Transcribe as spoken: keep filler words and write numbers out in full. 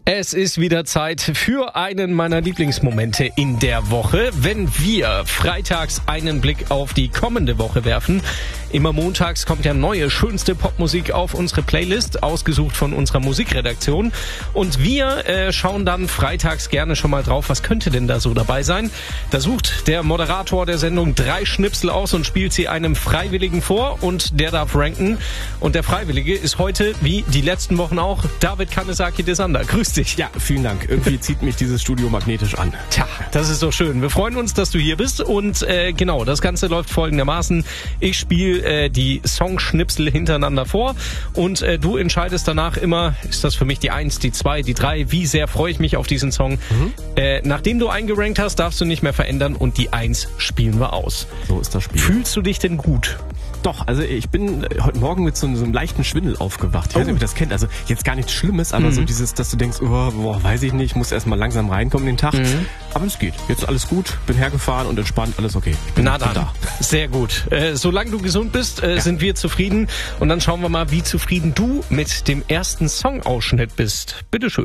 Es ist wieder Zeit für einen meiner Lieblingsmomente in der Woche, wenn wir freitags einen Blick auf die kommende Woche werfen. Immer montags kommt ja neue, schönste Popmusik auf unsere Playlist, ausgesucht von unserer Musikredaktion. Und wir äh, schauen dann freitags gerne schon mal drauf, was könnte denn da so dabei sein. Da sucht der Moderator der Sendung drei Schnipsel aus und spielt sie einem Freiwilligen vor und der darf ranken. Und der Freiwillige ist heute, wie die letzten Wochen auch, David Kanesaki-Desander. Grüß dich. Ja, vielen Dank. Irgendwie zieht mich dieses Studio magnetisch an. Tja, das ist doch schön. Wir freuen uns, dass du hier bist. Und äh, genau, das Ganze läuft folgendermaßen. Ich spiele äh, die Songschnipsel hintereinander vor und äh, du entscheidest danach immer, ist das für mich die Eins, die Zwei, die Drei, wie sehr freue ich mich auf diesen Song. Mhm. Äh, nachdem du eingerankt hast, darfst du nicht mehr verändern und die Eins spielen wir aus. So ist das Spiel. Fühlst du dich denn gut? Doch, also ich bin heute Morgen mit so, so einem leichten Schwindel aufgewacht. Ich weiß nicht, ob ihr das kennt. Also jetzt gar nichts Schlimmes, aber mhm. so dieses, dass du denkst, oh, boah, weiß ich nicht, muss erst mal langsam reinkommen den Tag. Mhm. Aber es geht. Jetzt alles gut, bin hergefahren und entspannt, alles okay. Ich bin Na dann, da. Sehr gut. Äh, solange du gesund bist, äh, ja. sind wir zufrieden. Und dann schauen wir mal, wie zufrieden du mit dem ersten Songausschnitt bist. Bitteschön.